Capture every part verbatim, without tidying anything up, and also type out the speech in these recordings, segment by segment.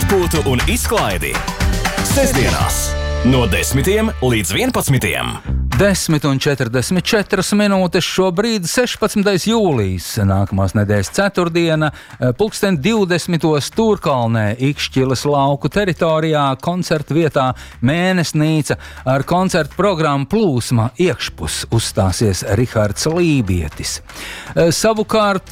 atpūtu un izklaidi. Sestdienās no desmitiem līdz vienpadsmitiem. Desmit un četrdesmit četras minūtes šobrīd sešpadsmitais jūlijas, nākamās nedēļas ceturtdiena, pulksten divdesmitos Turkalnē, Ikšķiles lauku teritorijā, koncertu vietā Mēnesnīca ar koncertu programmu Plūsma iekšpus uzstāsies Rihards Lībietis. Savukārt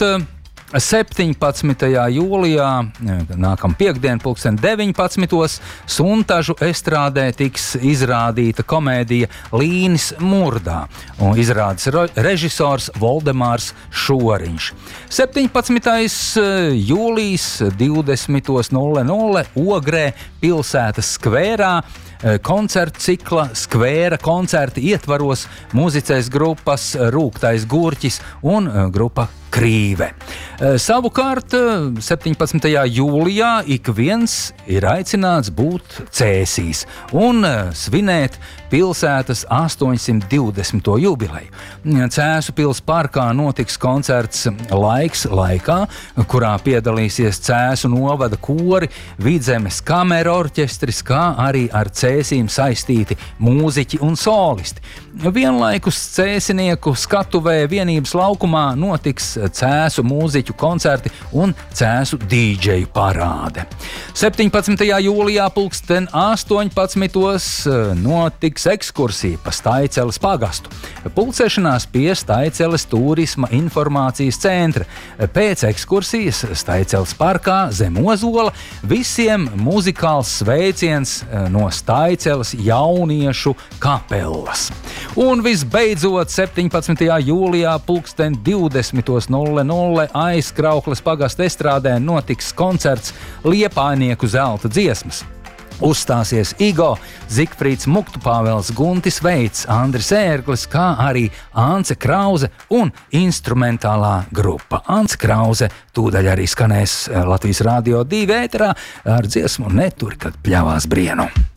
septiņpadsmitajā jūlijā, nākam piekdien, pulksten deviņpadsmitos, Suntažu estrādē tiks izrādīta komēdija Līnis Murdā, un izrādes režisors Voldemārs Šoriņš. septiņpadsmitais jūlijas divdesmitos nulle nulle Ogrē pilsētas skvērā koncerta cikla Skvēra koncerti ietvaros muzicēs grupas Rūgtais Gurķis un grupa Krīve. Savukārt septiņpadsmitajā jūlijā ik viens ir aicināts būt Cēsīs un svinēt pilsētas astoņsimt divdesmito jubileju. Cēsu pils parkā notiks koncerts Laiks laikā, kurā piedalīsies Cēsu novada kori, Vidzemes kamera orķestris, kā arī ar Cēsīm saistīti mūziķi un solisti. Vienlaikus Cēsinieku skatuvē Vienības laukumā notiks Cēsu mūziķu koncerti un Cēsu dīdžeju parāde. septiņpadsmitajā jūlijā pulksten astoņpadsmitos notiks ekskursija pa Staiceles pagastu. Pulcēšanās pie Staiceles turisma informācijas centra. Pēc ekskursijas Staiceles parkā zem Ozola visiem muzikāls sveiciens no Staiceles jauniešu kapelas. Un visbeidzot, septiņpadsmitajā jūlijā pulksten divdesmitos nulle nulle Aizkraukles pagasta estrādē notiks koncerts Liepājnieku zelta dziesmas. Uzstāsies Igo, Zigfrīds Muktupāvels, Guntis Veits, Andris Ērglis, kā arī Ance Krause un instrumentālā grupa. Ance Krause tūdaļ arī skanēs Latvijas Rādio divi ēterā ar dziesmu Neturi, kad pļavās brienu.